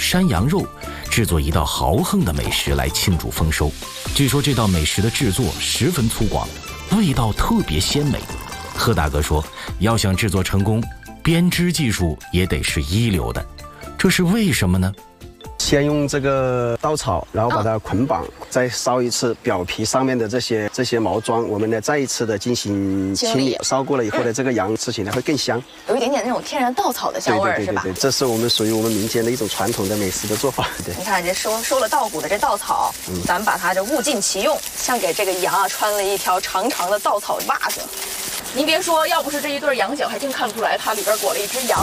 山羊肉，制作一道豪横的美食来庆祝丰收。据说这道美食的制作十分粗犷，味道特别鲜美。贺大哥说，要想制作成功，编织技术也得是一流的。这是为什么呢？ 先用这个稻草，然后把它捆绑，再烧一次表皮上面的这些毛桩，我们呢再一次的进行清理。烧过了以后呢，这个羊吃起来会更香， 有一点点那种天然稻草的香味儿，是吧？ 对，这是我们属于我们民间的一种传统的美食的做法。对， 你看这收了稻谷的这稻草，咱们把它这物尽其用，像给这个羊啊穿了一条长长的稻草袜子。您别说，要不是这一对羊角，还真看不出来它里边裹了一只羊。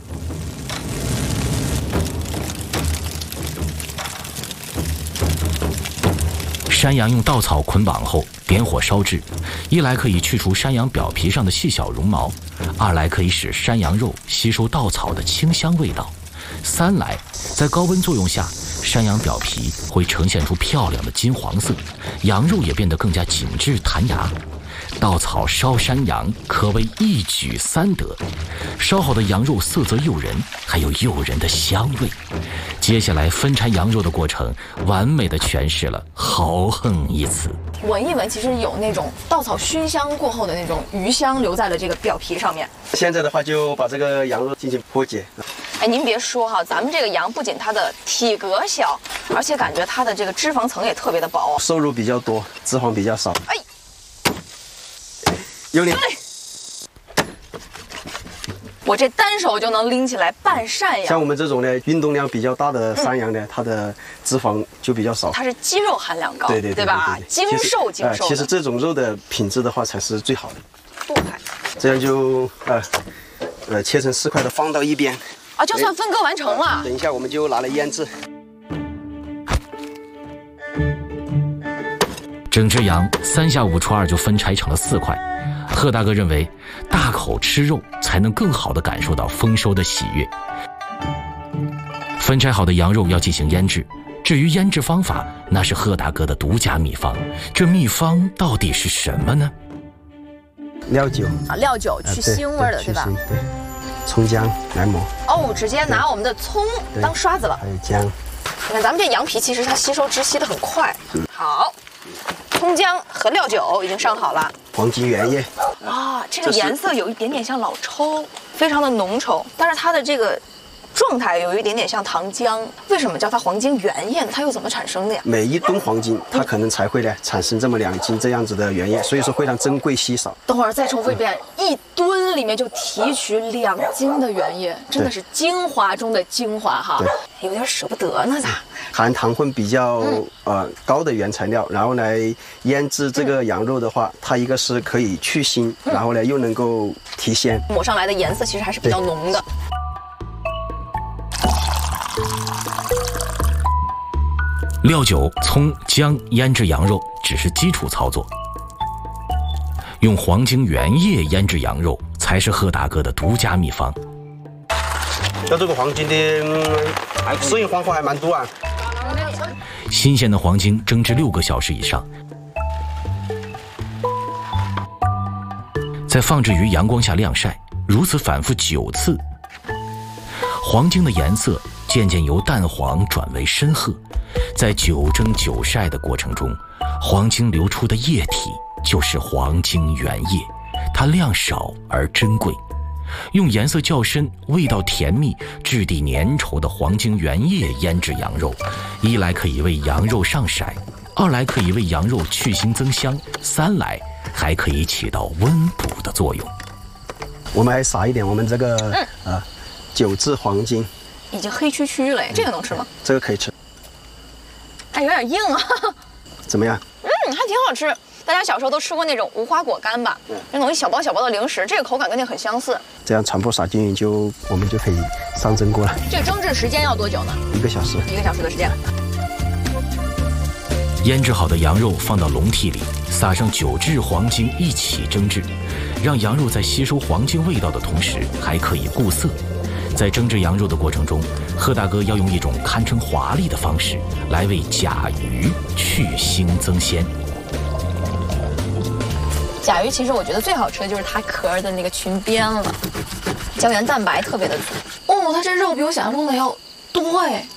山羊用稻草捆绑后点火烧制，一来可以去除山羊表皮上的细小绒毛，二来可以使山羊肉吸收稻草的清香味道，三来在高温作用下，山羊表皮会呈现出漂亮的金黄色，羊肉也变得更加紧致弹牙。稻草烧山羊可谓一举三得，烧好的羊肉色泽诱人，还有诱人的香味。接下来分拆羊肉的过程，完美的诠释了豪横一词。 闻一闻，其实有那种稻草熏香过后的那种余香留在了这个表皮上面。 现在的话，就把这个羊肉进行剖解。 哎，您别说哈，咱们这个羊不仅它的体格小，而且感觉它的这个脂肪层也特别的薄， 瘦肉比较多，脂肪比较少。 哎， 有点。 我这单手就能拎起来半扇羊。 像我们这种呢，运动量比较大的山羊呢，它的脂肪就比较少。 它是肌肉含量高， 对吧？精瘦的。 其实这种肉的品质的话，才是最好的。 剁开， 这样就切成4块的放到一边。 啊，就算分割完成了。 等一下我们就拿来腌制。 整只羊3下5除2就分拆成了4块。贺大哥认为，大口吃肉才能更好地感受到丰收的喜悦。分拆好的羊肉要进行腌制，至于腌制方法，那是贺大哥的独家秘方。这秘方到底是什么呢？ 料酒啊，料酒去腥味的，对吧？ 对，葱姜来磨。 哦，直接拿我们的葱当刷子了。 还有姜。 你看咱们这羊皮，其实它吸收汁吸得很快。好。葱姜和料酒已经上好了。 黄金原叶啊，这个颜色有一点点像老抽，非常的浓稠，但是它的这个状态有一点点像糖浆。为什么叫它黄金原叶呢？它又怎么产生的呀？ 每1吨黄金，它可能才会呢产生这么2斤这样子的原叶，所以说非常珍贵稀少。 等会儿再重复一遍，1吨里面就提取2斤的原叶，真的是精华中的精华哈。有点舍不得呢，咋？ 含糖分比较高的原材料，然后来腌制这个羊肉的话，它一个是可以去腥，然后呢又能够提鲜。 抹上来的颜色其实还是比较浓的。 料酒、葱、姜腌制羊肉只是基础操作，用黄金原叶腌制羊肉才是贺大哥的独家秘方。 像这个黄金的适应方法还蛮多啊。 新鲜的黄金蒸至6个小时以上，再放置于阳光下晾晒，如此反复9次，黄金的颜色渐渐由淡黄转为深褐。在9蒸9晒的过程中，黄金流出的液体就是黄金原叶，它量少而珍贵。用颜色较深、味道甜蜜、质地粘稠的黄金原叶腌制羊肉，一来可以为羊肉上色，二来可以为羊肉去腥增香，三来还可以起到温补的作用。 我们还撒一点我们这个9制黄金， 已经黑黢黢了，这个能吃吗？ 这个可以吃。 哎，有点硬啊。 怎么样？ 还挺好吃。大家小时候都吃过那种无花果干吧？那种一小包小包的零食，这个口感跟那很相似。 这样全部撒均匀，我们就可以上蒸锅了。 这个蒸制时间要多久呢 ？1个小时。 1个小时的时间。 腌制好的羊肉放到笼屉里，撒上9制黄金一起蒸制，让羊肉在吸收黄金味道的同时，还可以固色。在蒸制羊肉的过程中，贺大哥要用一种堪称华丽的方式来为甲鱼去腥增鲜。 甲鱼其实我觉得最好吃的就是它壳的那个裙边了，胶原蛋白特别的足。哦，它这肉比我想象中的要多哎。